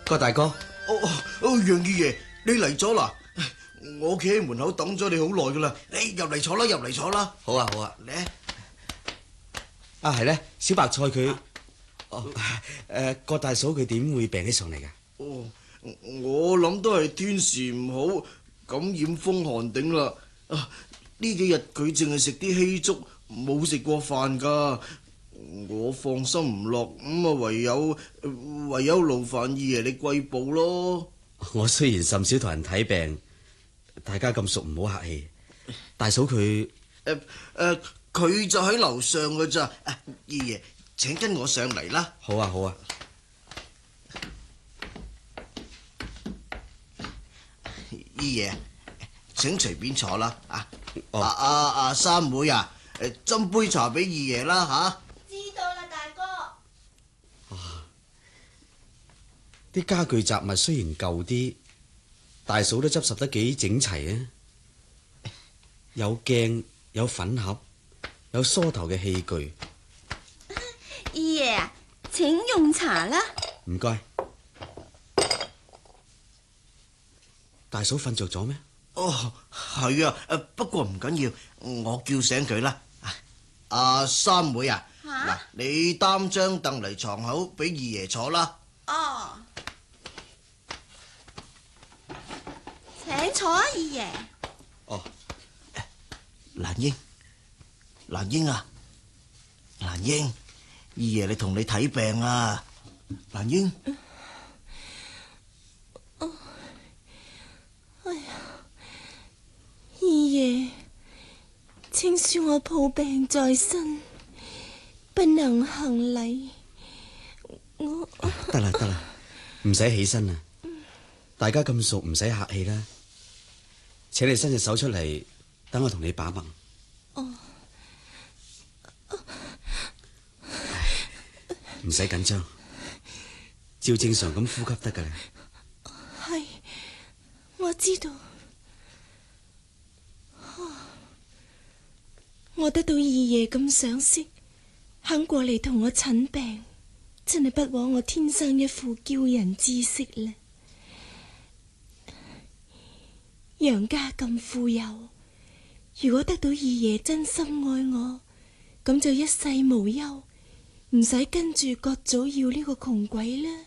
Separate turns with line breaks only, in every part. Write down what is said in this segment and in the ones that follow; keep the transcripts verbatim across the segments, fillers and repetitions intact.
郭大哥，
哦哦，楊二爺，你嚟咗啦！我企喺門口等咗你好耐噶啦，你入嚟坐啦，入嚟坐啦。
好啊好啊，
嚟
啊係咧，小白菜佢，哦誒，郭大嫂佢點會病起上嚟噶？
哦，我諗都係天時唔好，感染風寒頂啦。啊，呢幾日佢淨係食啲稀粥，冇食過飯噶。我放心唔落，咁啊唯有唯有勞煩二爺你貴步咯。
我雖然甚少同人睇病，大家咁熟唔好客氣。大嫂佢
誒誒，佢就喺樓上噶咋。二爺，請跟我上嚟啦。
好啊好啊。
二爺，請隨便坐啦。啊，
哦、
啊啊啊三妹啊，誒斟杯茶俾二爺啦吓。
知道啦，大哥。
啲家具雜物雖然舊啲，大嫂都執拾得幾整齊啊！有鏡，有粉盒，有梳頭嘅器具。
二爺啊，請用茶啦。
唔該。大嫂瞓着咗咩？
哦，係啊，誒不過唔緊要，我叫醒佢啦。阿三妹啊，嗱，你擔張凳嚟床口俾二爺坐啦。
哦，請坐啊，二爺。
哦，
蘭英，蘭英啊，蘭英，二爺你同你睇病啊，蘭英。
哎呀，二爺，請恕我抱病在身，不能行禮。我
得啦得啦，唔使起身啦，大家咁熟，唔使客氣啦。請你伸隻手出嚟，等我同你把脈。
哦，
唔使緊張，照正常咁呼吸得噶啦。
係，我知道。我得到二爺咁賞識，肯過嚟同我診病，真係不枉我天生一副驕人之色呢。楊家咁富有，如果得到二爺真心愛我，咁就一世無憂，唔使跟住各祖要呢個窮鬼啦。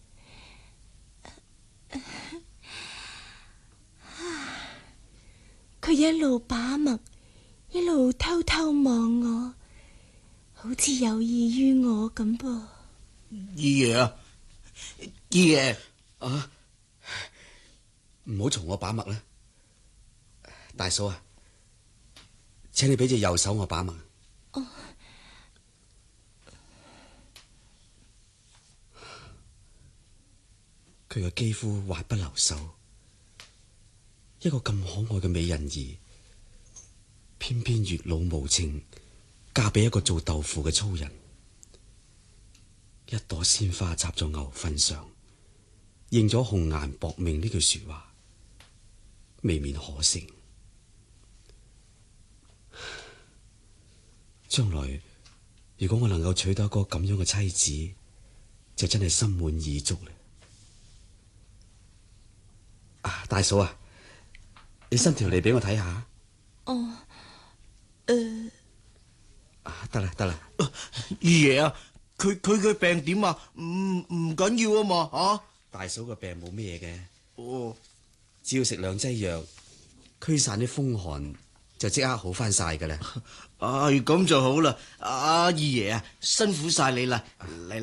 佢一路把脈，一路偷偷望我，好似有意於我咁噃。
二爺啊，二爺
啊，唔好從我把脈啦。大嫂啊，請你俾隻右手我把脈。
哦，
佢嘅肌膚滑不留手，一個咁可愛嘅美人兒，偏偏月老無情，嫁俾一個做豆腐嘅粗人。一朵鮮花插在牛糞上，應咗紅顏薄命呢句說話，未免可惜。將來如果我能夠娶到一個咁樣嘅妻子，就真係心滿意足啦。啊，大嫂啊，你伸條脷俾我睇下。
哦，誒、呃，
啊，得啦得啦。
二爺啊，佢佢嘅病點啊？唔唔緊要啊嘛，吓。
大嫂嘅病冇咩嘢嘅。
哦，
只要食兩劑藥，驅散啲風寒，就即刻好翻晒噶啦。
唉，咁就好啦。阿二爺啊，辛苦晒你啦，嚟。